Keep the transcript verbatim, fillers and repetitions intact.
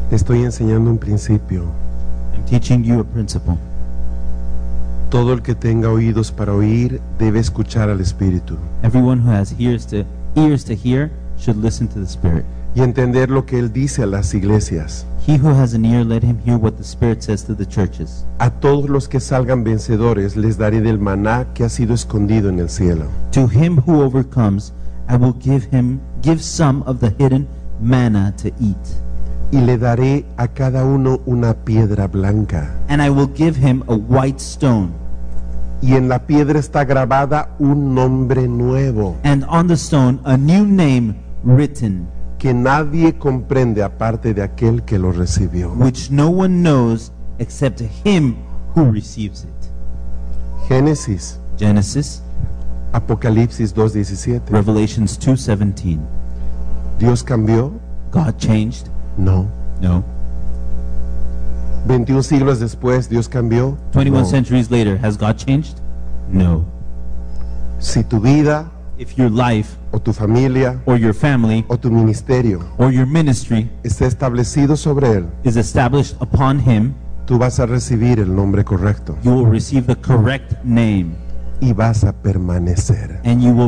Te estoy enseñando un principio. I'm teaching you a principle. Todo el que tenga oídos para oír debe escuchar al Espíritu Everyone who has ears to ears to hear should listen to the Spirit. y entender lo que Él dice a las iglesias. He who has an ear, let him hear what the Spirit says to the churches. A todos los que salgan vencedores les daré del maná que ha sido escondido en el cielo. To him who overcomes, I will give him give some of the hidden manna to eat, Y le daré a cada uno una piedra blanca. and I will give him a white stone, Y en la piedra está grabada un nombre nuevo and on the stone a new name written, que nadie comprende aparte de aquel que lo recibió. which no one knows except him who receives it. Génesis, Genesis, Apocalipsis dos diecisiete. Revelations two seventeen. ¿Dios cambió? God changed? No. No. veintiún siglos después, ¿Dios cambió? twenty-one No. centuries later, has God changed? No. Si tu vida If your life o tu familia or your family o tu ministerio or your ministry está establecido sobre él, is established upon him, tú vas a recibir el nombre correcto you will receive the correct name, y vas a permanecer. and you will